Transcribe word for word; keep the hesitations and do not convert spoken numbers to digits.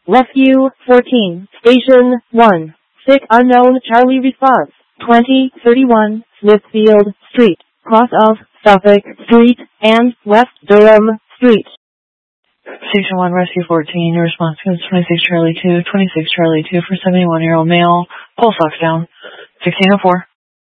Rescue fourteen, Station one. Sick unknown Charlie response. twenty thirty-one Smithfield Street, cross of Suffolk Street and West Durham Street. Station one, Rescue fourteen, your response is twenty-six Charlie two, twenty-six Charlie two for seventy-one-year-old male, pulse ox down, sixteen oh four.